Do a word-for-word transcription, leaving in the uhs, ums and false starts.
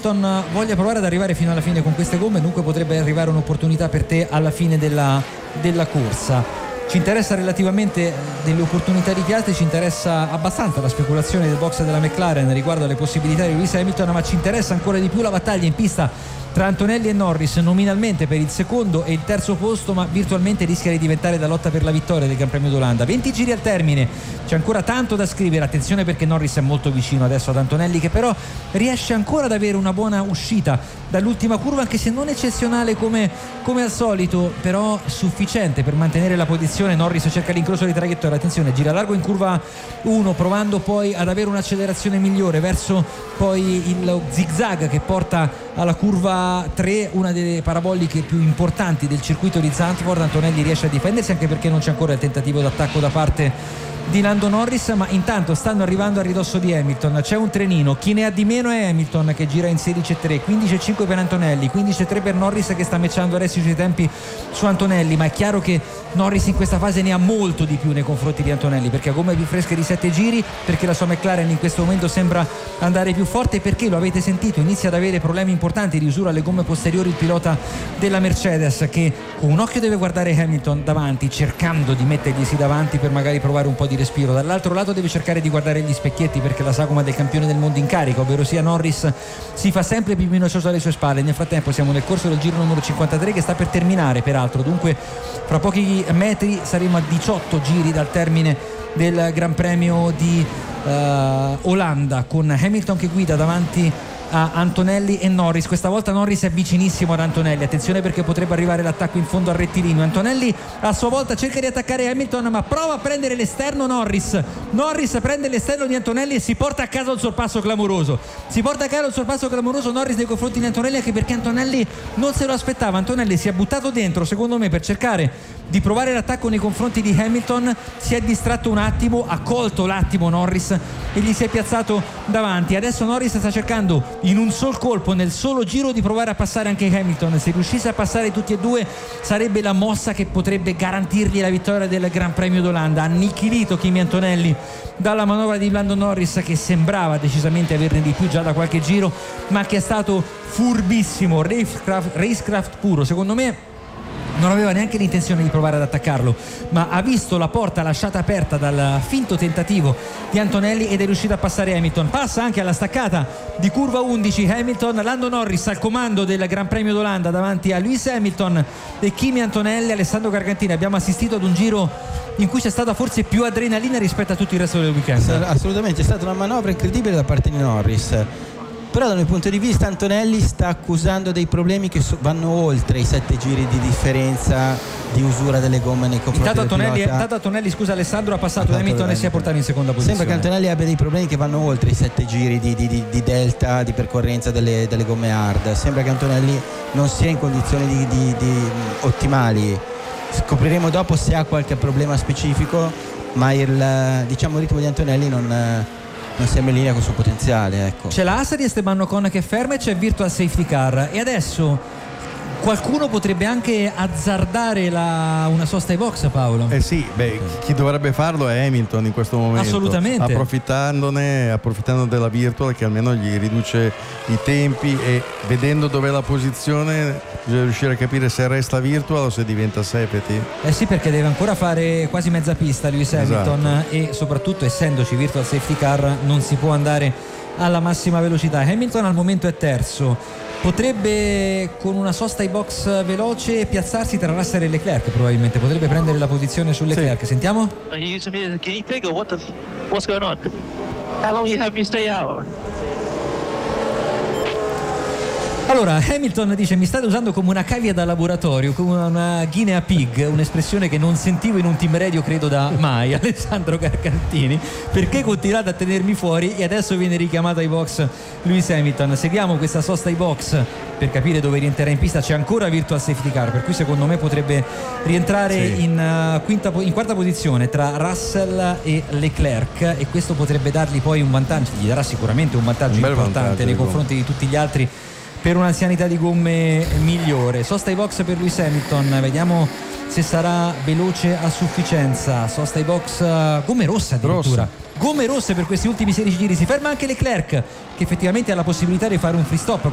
Hamilton voglia provare ad arrivare fino alla fine con queste gomme, dunque potrebbe arrivare un'opportunità per te alla fine della, della corsa. Ci interessa relativamente delle opportunità di piazza, ci interessa abbastanza la speculazione del box della McLaren riguardo alle possibilità di Lewis Hamilton, ma ci interessa ancora di più la battaglia in pista tra Antonelli e Norris, nominalmente per il secondo e il terzo posto, ma virtualmente rischia di diventare la lotta per la vittoria del Gran Premio d'Olanda. venti giri al termine, c'è ancora tanto da scrivere, attenzione perché Norris è molto vicino adesso ad Antonelli, che però riesce ancora ad avere una buona uscita dall'ultima curva, anche se non eccezionale come, come al solito, però sufficiente per mantenere la posizione. Norris cerca l'incrocio di traiettoria, attenzione, gira largo in curva uno, provando poi ad avere un'accelerazione migliore verso poi il zigzag che porta alla curva tre, una delle paraboliche più importanti del circuito di Zandvoort. Antonelli riesce a difendersi anche perché non c'è ancora il tentativo d'attacco da parte di Lando Norris, ma intanto stanno arrivando a ridosso di Hamilton, c'è un trenino, chi ne ha di meno è Hamilton che gira in sedici e tre, quindici e cinque per Antonelli, quindici e tre per Norris che sta matchando adesso i suoi tempi su Antonelli, ma è chiaro che Norris in questa fase ne ha molto di più nei confronti di Antonelli, perché ha gomme più fresche di sette giri, perché la sua McLaren in questo momento sembra andare più forte, perché lo avete sentito, inizia ad avere problemi importanti di usura alle gomme posteriori il pilota della Mercedes, che con un occhio deve guardare Hamilton davanti, cercando di metterglisi davanti per magari provare un po' di respiro, dall'altro lato deve cercare di guardare gli specchietti, perché la sagoma del campione del mondo in carica, ovvero sia Norris, si fa sempre più minacciosa alle sue spalle. Nel frattempo siamo nel corso del giro numero cinquantatré, che sta per terminare peraltro, dunque fra pochi metri saremo a diciotto giri dal termine del Gran Premio di uh, Olanda, con Hamilton che guida davanti a Antonelli e Norris. Questa volta Norris è vicinissimo ad Antonelli, attenzione perché potrebbe arrivare l'attacco in fondo al rettilineo. Antonelli a sua volta cerca di attaccare Hamilton, ma prova a prendere l'esterno Norris Norris prende l'esterno di Antonelli e si porta a casa un sorpasso clamoroso si porta a casa un sorpasso clamoroso Norris nei confronti di Antonelli, anche perché Antonelli non se lo aspettava. Antonelli si è buttato dentro, secondo me, per cercare di provare l'attacco nei confronti di Hamilton, si è distratto un attimo, ha colto l'attimo Norris e gli si è piazzato davanti. Adesso Norris sta cercando in un sol colpo, nel solo giro, di provare a passare anche Hamilton. Se riuscisse a passare tutti e due sarebbe la mossa che potrebbe garantirgli la vittoria del Gran Premio d'Olanda. Annichilito Kimi Antonelli dalla manovra di Lando Norris, che sembrava decisamente averne di più già da qualche giro, ma che è stato furbissimo, racecraft, racecraft puro. Secondo me non aveva neanche l'intenzione di provare ad attaccarlo, ma ha visto la porta lasciata aperta dal finto tentativo di Antonelli ed è riuscito a passare Hamilton. Passa anche alla staccata di curva undici Hamilton, Lando Norris al comando del Gran Premio d'Olanda davanti a Lewis Hamilton e Kimi Antonelli. Alessandro Gargantini, abbiamo assistito ad un giro in cui c'è stata forse più adrenalina rispetto a tutto il resto del weekend. Assolutamente, è stata una manovra incredibile da parte di Norris, però dal mio punto di vista Antonelli sta accusando dei problemi che so- vanno oltre i sette giri di differenza di usura delle gomme nei confronti intanto del Antonelli, pilota. intanto Antonelli scusa Alessandro ha passato Hamilton e si è portato in seconda posizione. Sembra che Antonelli abbia dei problemi che vanno oltre i sette giri di, di, di, di delta di percorrenza delle, delle gomme hard. Sembra che Antonelli non sia in condizioni di, di, di ottimali. Scopriremo dopo se ha qualche problema specifico, ma il, diciamo, il ritmo di Antonelli non non sembra in linea con il suo potenziale, ecco. C'è la Asa di Esteban Ocon che è ferma e c'è Virtual Safety Car, e adesso qualcuno potrebbe anche azzardare la, una sosta ai box, Paolo. Eh sì, beh, chi dovrebbe farlo è Hamilton in questo momento. Assolutamente. Approfittandone, approfittando della Virtual, che almeno gli riduce i tempi, e vedendo dov'è la posizione bisogna riuscire a capire se resta Virtual o se diventa safety. Eh sì, perché deve ancora fare quasi mezza pista Lewis Hamilton, esatto. E soprattutto, essendoci Virtual Safety Car, non si può andare alla massima velocità. Hamilton al momento è terzo, potrebbe con una sosta ai box veloce piazzarsi tra Russell e Leclerc, probabilmente potrebbe prendere la posizione su Leclerc. Sì. Sentiamo. Are you using me as a guinea pig or what the, what's going on? How long you have me stay out? Allora, Hamilton dice: mi state usando come una cavia da laboratorio, come una guinea pig, un'espressione che non sentivo in un team radio credo da mai. Alessandro Gargantini, perché continuate a tenermi fuori? E adesso viene richiamato ai box Lewis Hamilton. Seguiamo questa sosta ai box per capire dove rientrerà in pista. C'è ancora Virtual Safety Car, per cui secondo me potrebbe rientrare sì. in, uh, quinta, in quarta posizione tra Russell e Leclerc, e questo potrebbe dargli poi un vantaggio, gli darà sicuramente un vantaggio un importante vantaggio nei confronti di tutti gli altri, per un'anzianità di gomme migliore. Sosta ai box per Lewis Hamilton, vediamo se sarà veloce a sufficienza. Sosta ai box, gomme rosse addirittura, Rossa. gomme rosse per questi ultimi sedici giri. Si ferma anche Leclerc, che effettivamente ha la possibilità di fare un free stop